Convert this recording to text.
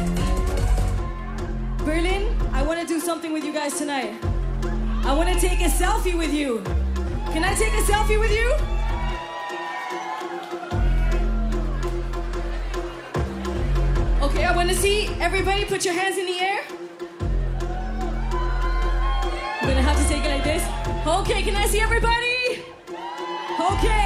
Berlin, I want to do something with you guys tonight. I want to take a selfie with you. Can I take a selfie with you? Okay, I want to see everybody put your hands in the air. I'm gonna have to take it like this. Okay, can I see everybody? Okay.